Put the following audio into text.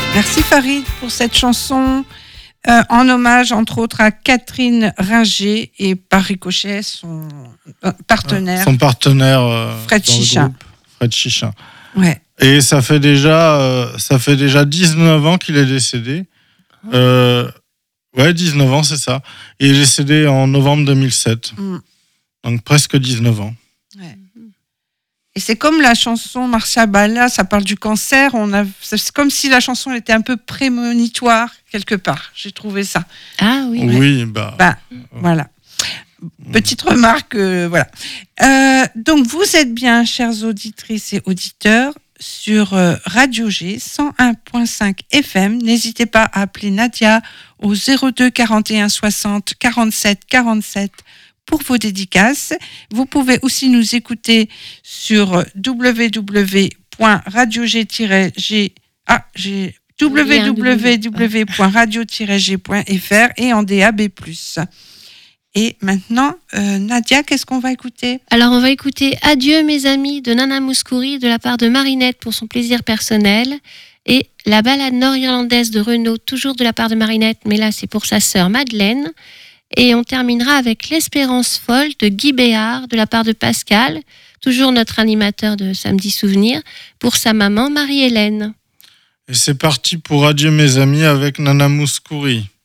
Merci Farid pour cette chanson en hommage entre autres à Catherine Ringer et par ricochet son partenaire. Fred Chichin. Fred Chichin. Ouais. Et ça fait déjà 19 ans qu'il est décédé. 19 ans, c'est ça. Il est décédé en novembre 2007. Donc presque 19 ans. Ouais. Et c'est comme la chanson Marcia Balla, ça parle du cancer. C'est comme si la chanson était un peu prémonitoire quelque part. J'ai trouvé ça. Ah oui. Oui, voilà. Petite remarque, voilà. Donc vous êtes bien, chères auditrices et auditeurs, sur Radio G 101.5 FM. N'hésitez pas à appeler Nadia au 02 41 60 47 47 pour vos dédicaces. Vous pouvez aussi nous écouter sur www.radio-g.fr et en DAB+. Et maintenant, Nadia, qu'est-ce qu'on va écouter ? Alors, on va écouter « Adieu mes amis » de Nana Mouskouri de la part de Marinette pour son plaisir personnel. Et la balade nord-irlandaise de Renaud, toujours de la part de Marinette, mais là, c'est pour sa sœur Madeleine. Et on terminera avec « L'espérance folle » de Guy Béard de la part de Pascal, toujours notre animateur de Samedi Souvenir, pour sa maman Marie-Hélène. Et c'est parti pour « Adieu mes amis » avec Nana Mouskouri.